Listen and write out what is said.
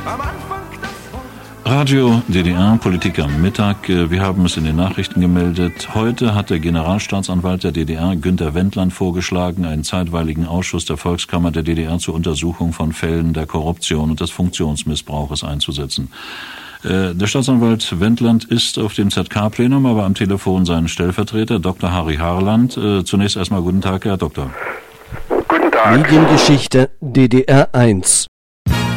Am Anfang das Wort. Radio DDR, Politik am Mittag. Wir haben es in den Nachrichten gemeldet. Heute hat der Generalstaatsanwalt der DDR, Günter Wendland, vorgeschlagen, einen zeitweiligen Ausschuss der Volkskammer der DDR zur Untersuchung von Fällen der Korruption und des Funktionsmissbrauches einzusetzen. Der Staatsanwalt Wendland ist auf dem ZK-Plenum, aber am Telefon sein Stellvertreter, Dr. Harry Harland. Zunächst erstmal guten Tag, Herr Doktor. Guten Tag. Mediengeschichte DDR 1.